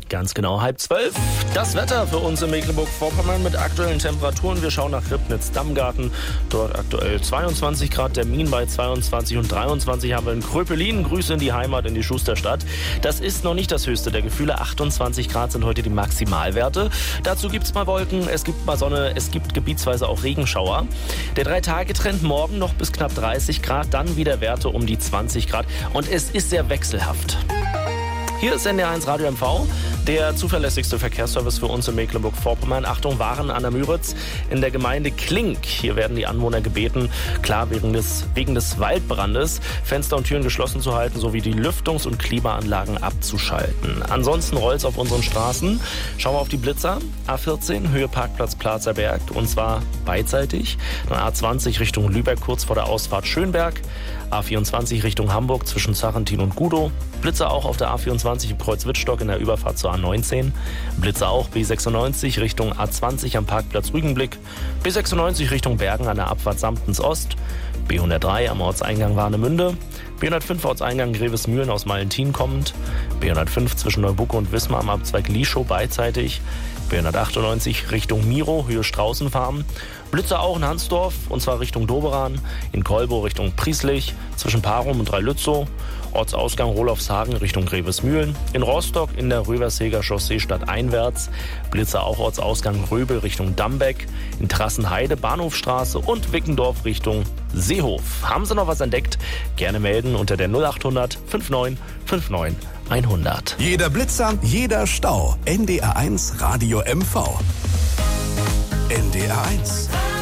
Ganz genau 11:30. Das Wetter für uns in Mecklenburg-Vorpommern mit aktuellen Temperaturen. Wir schauen nach Ribnitz-Dammgarten. Dort aktuell 22 Grad, Termin bei 22 und 23 haben wir in Kröpelin. Grüße in die Heimat, in die Schusterstadt. Das ist noch nicht das höchste der Gefühle. 28 Grad sind heute die Maximalwerte. Dazu gibt's mal Wolken, es gibt mal Sonne, es gibt gebietsweise auch Regenschauer. Der 3-Tage-Trend morgen noch bis knapp 30 Grad, dann wieder Werte um die 20 Grad und es ist sehr wechselhaft. Hier ist NDR1 Radio MV, der zuverlässigste Verkehrsservice für uns in Mecklenburg-Vorpommern. Achtung, Waren an der Müritz in der Gemeinde Klink. Hier werden die Anwohner gebeten, klar wegen des Waldbrandes, Fenster und Türen geschlossen zu halten, sowie die Lüftungs- und Klimaanlagen abzuschalten. Ansonsten rollt's auf unseren Straßen. Schauen wir auf die Blitzer. A14, Höhe Parkplatz Plazer Berg, und zwar beidseitig. Dann A20 Richtung Lübeck, kurz vor der Ausfahrt Schönberg. A24 Richtung Hamburg zwischen Sarrentin und Gudow. Blitzer auch auf der A24 im Kreuz Wittstock in der Überfahrt zur A19. Blitzer auch B96 Richtung A20 am Parkplatz Rügenblick. B96 Richtung Bergen an der Abfahrt Samtens Ost. B103 am Ortseingang Warnemünde. B105 Ortseingang Grevesmühlen aus Malentin kommend. B105 zwischen Neubucke und Wismar am Abzweig Lieschow beidseitig. B198 Richtung Miro, Höhe Straußenfarm. Blitzer auch in Hansdorf, und zwar Richtung Doberan. In Kolbo Richtung Prieslich, zwischen Parum und Dreilützow. Ortsausgang Rolofshagen Richtung Grevesmühlen. In Rostock in der Röverseger Chaussee stadteinwärts. Blitzer auch Ortsausgang Röbel Richtung Dambeck. In Trassenheide Bahnhofstraße und Wickendorf Richtung Seehof. Haben Sie noch was entdeckt? Gerne melden unter der 0800 59 59 100. Jeder Blitzer, jeder Stau. NDR1 Radio MV. NDR1.